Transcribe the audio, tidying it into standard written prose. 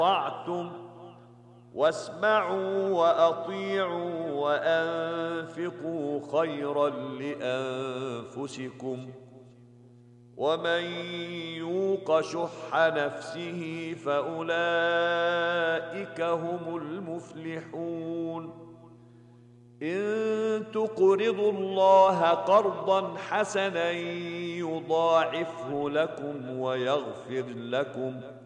استطعتم واسمعوا وأطيعوا وأنفقوا خيرا لأنفسكم ومن يوق شح نفسه فأولئك هم المفلحون إن تقرضوا الله قرضا حسنا يضاعفه لكم ويغفر لكم